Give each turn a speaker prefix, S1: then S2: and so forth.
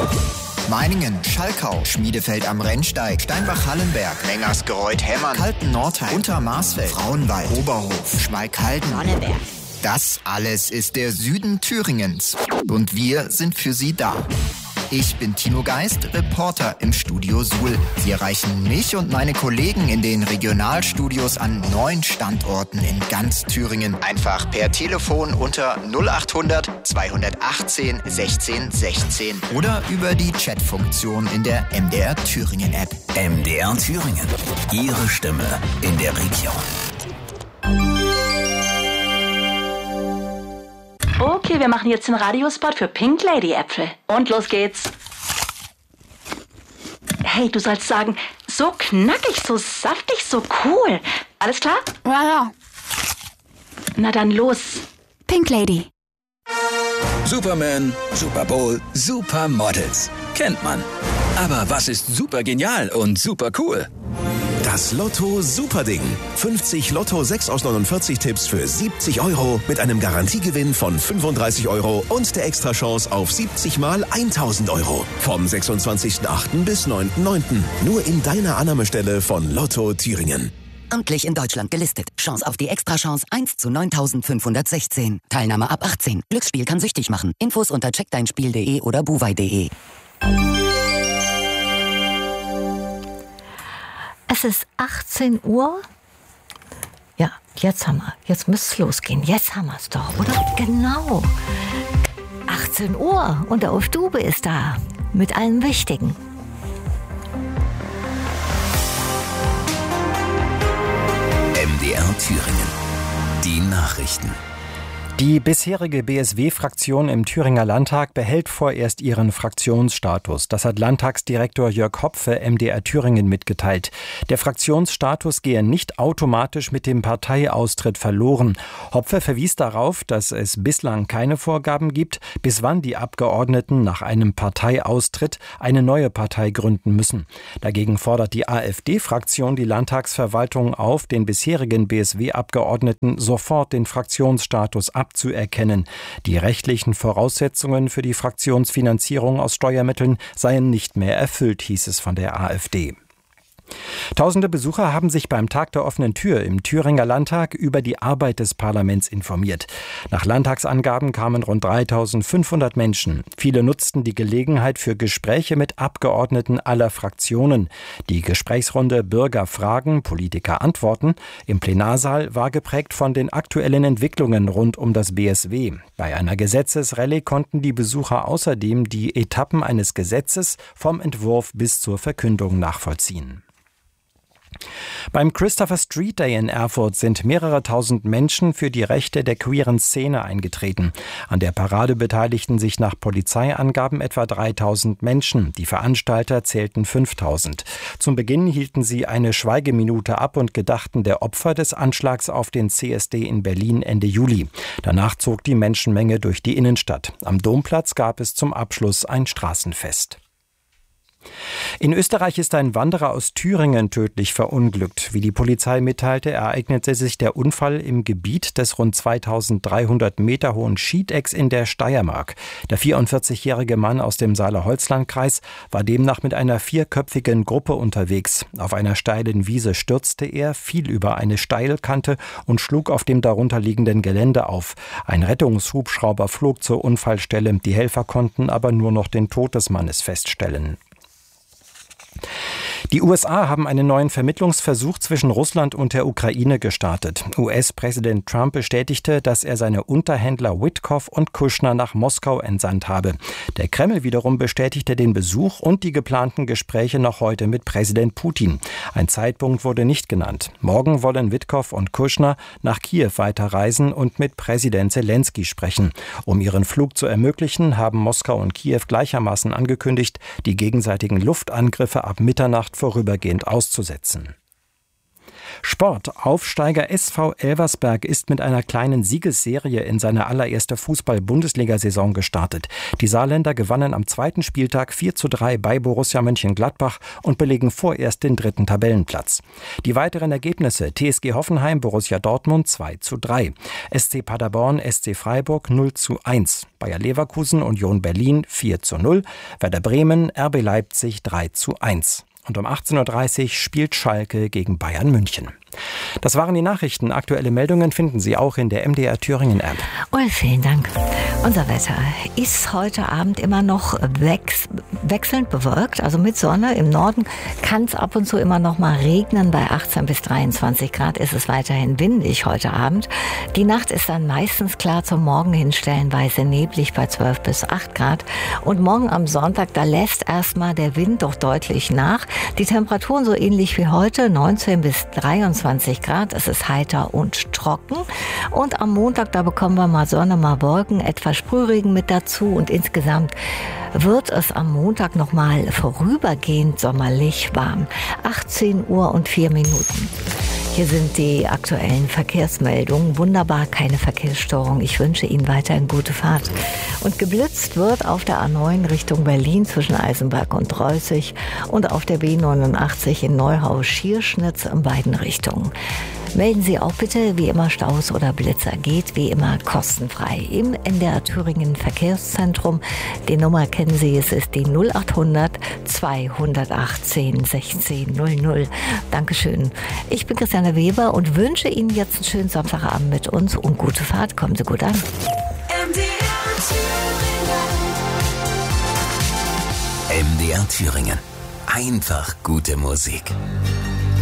S1: Meiningen, Schalkau, Schmiedefeld am Rennsteig, Steinbach-Hallenberg, Mengersgereuth-Hemmern, Kalten-Nordheim, Untermarsfeld, Frauenwald, Oberhof, Schmalkalden,
S2: Sonneberg.
S1: Das alles ist der Süden Thüringens. Und wir sind für Sie da. Ich bin Tino Geist, Reporter im Studio Suhl. Sie erreichen mich und meine Kollegen in den Regionalstudios an 9 Standorten in ganz Thüringen. Einfach per Telefon unter 0800 218 16 16 oder über die Chatfunktion in der MDR Thüringen App.
S3: MDR Thüringen. Ihre Stimme in der Region.
S4: Okay, wir machen jetzt den Radiospot für Pink Lady Äpfel. Und los geht's. Hey, du sollst sagen, so knackig, so saftig, so cool. Alles klar?
S2: Ja.
S4: Na dann los.
S2: Pink Lady.
S3: Superman, Super Bowl, Supermodels. Kennt man. Aber was ist super genial und super cool?
S5: Das Lotto Superding. 50 Lotto 6 aus 49 Tipps für 70 € mit einem Garantiegewinn von 35 € und der Extrachance auf 70 mal 1000 €. Vom 26.08. bis 9.09. Nur in deiner Annahmestelle von Lotto Thüringen.
S6: Amtlich in Deutschland gelistet. Chance auf die Extrachance 1 zu 9516. Teilnahme ab 18. Glücksspiel kann süchtig machen. Infos unter checkdeinspiel.de oder buwei.de.
S7: Es ist 18 Uhr. Ja, jetzt müsste es losgehen. Jetzt haben wir es doch, oder? Genau. 18 Uhr und der Ulf Dube ist da. Mit allem Wichtigen.
S3: MDR Thüringen. Die Nachrichten.
S8: Die bisherige BSW-Fraktion im Thüringer Landtag behält vorerst ihren Fraktionsstatus. Das hat Landtagsdirektor Jörg Hopfe MDR Thüringen mitgeteilt. Der Fraktionsstatus gehe nicht automatisch mit dem Parteiaustritt verloren. Hopfe verwies darauf, dass es bislang keine Vorgaben gibt, bis wann die Abgeordneten nach einem Parteiaustritt eine neue Partei gründen müssen. Dagegen fordert die AfD-Fraktion die Landtagsverwaltung auf, den bisherigen BSW-Abgeordneten sofort den Fraktionsstatus abzuerkennen. Die rechtlichen Voraussetzungen für die Fraktionsfinanzierung aus Steuermitteln seien nicht mehr erfüllt, hieß es von der AfD. Tausende Besucher haben sich beim Tag der offenen Tür im Thüringer Landtag über die Arbeit des Parlaments informiert. Nach Landtagsangaben kamen rund 3500 Menschen. Viele nutzten die Gelegenheit für Gespräche mit Abgeordneten aller Fraktionen. Die Gesprächsrunde Bürger fragen, Politiker antworten im Plenarsaal war geprägt von den aktuellen Entwicklungen rund um das BSW. Bei einer Gesetzesrallye konnten die Besucher außerdem die Etappen eines Gesetzes vom Entwurf bis zur Verkündung nachvollziehen. Beim Christopher Street Day in Erfurt sind mehrere tausend Menschen für die Rechte der queeren Szene eingetreten. An der Parade beteiligten sich nach Polizeiangaben etwa 3000 Menschen. Die Veranstalter zählten 5000. Zum Beginn hielten sie eine Schweigeminute ab und gedachten der Opfer des Anschlags auf den CSD in Berlin Ende Juli. Danach zog die Menschenmenge durch die Innenstadt. Am Domplatz gab es zum Abschluss ein Straßenfest. In Österreich ist ein Wanderer aus Thüringen tödlich verunglückt. Wie die Polizei mitteilte, ereignete sich der Unfall im Gebiet des rund 2300 Meter hohen Schiedecks in der Steiermark. Der 44-jährige Mann aus dem Saale-Holzland-Kreis war demnach mit einer 4-köpfigen Gruppe unterwegs. Auf einer steilen Wiese stürzte er, fiel über eine Steilkante und schlug auf dem darunterliegenden Gelände auf. Ein Rettungshubschrauber flog zur Unfallstelle. Die Helfer konnten aber nur noch den Tod des Mannes feststellen. Die USA haben einen neuen Vermittlungsversuch zwischen Russland und der Ukraine gestartet. US-Präsident Trump bestätigte, dass er seine Unterhändler Witkoff und Kushner nach Moskau entsandt habe. Der Kreml wiederum bestätigte den Besuch und die geplanten Gespräche noch heute mit Präsident Putin. Ein Zeitpunkt wurde nicht genannt. Morgen wollen Witkoff und Kushner nach Kiew weiterreisen und mit Präsident Zelensky sprechen. Um ihren Flug zu ermöglichen, haben Moskau und Kiew gleichermaßen angekündigt, die gegenseitigen Luftangriffe ab Mitternacht vorübergehend auszusetzen. Sport. Aufsteiger SV Elversberg ist mit einer kleinen Siegesserie in seine allererste Fußball-Bundesliga-Saison gestartet. Die Saarländer gewannen am zweiten Spieltag 4:3 bei Borussia Mönchengladbach und belegen vorerst den 3. Tabellenplatz. Die weiteren Ergebnisse: TSG Hoffenheim, Borussia Dortmund 2:3, SC Paderborn, SC Freiburg 0:1, Bayer Leverkusen, Union Berlin 4:0, Werder Bremen, RB Leipzig 3:1. Und um 18:30 Uhr spielt Schalke gegen Bayern München. Das waren die Nachrichten. Aktuelle Meldungen finden Sie auch in der MDR Thüringen App.
S7: Und vielen Dank. Unser Wetter ist heute Abend immer noch wechselnd bewölkt, also mit Sonne. Im Norden kann es ab und zu immer noch mal regnen. Bei 18 bis 23 Grad ist es weiterhin windig heute Abend. Die Nacht ist dann meistens klar, zum Morgen hin stellenweise neblig bei 12 bis 8 Grad. Und morgen am Sonntag, da lässt erstmal der Wind doch deutlich nach. Die Temperaturen so ähnlich wie heute, 19 bis 23 Grad. Es ist heiter und trocken. Und am Montag, da bekommen wir mal Sonne, mal Wolken, etwas Sprühregen mit dazu. Und insgesamt wird es am Montag noch mal vorübergehend sommerlich warm. 18 Uhr und 4 Minuten. Hier sind die aktuellen Verkehrsmeldungen. Wunderbar, keine Verkehrsstörung. Ich wünsche Ihnen weiterhin gute Fahrt. Und geblitzt wird auf der A9 Richtung Berlin zwischen Eisenberg und Reußig und auf der B89 in Neuhaus-Schierschnitz in beiden Richtungen. Melden Sie auch bitte, wie immer Staus oder Blitzer, geht wie immer kostenfrei im NDR Thüringen Verkehrszentrum. Die Nummer kennen Sie, es ist die 0800 218 1600. Dankeschön. Ich bin Christiane Weber und wünsche Ihnen jetzt einen schönen Samstagabend mit uns und gute Fahrt. Kommen Sie gut an.
S3: MDR Thüringen. Einfach gute Musik.